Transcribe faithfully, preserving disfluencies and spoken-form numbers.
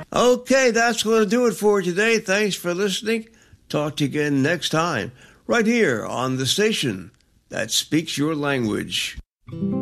Okay, that's going to do it for today. Thanks for listening. Talk to you again next time, right here on the station that speaks your language.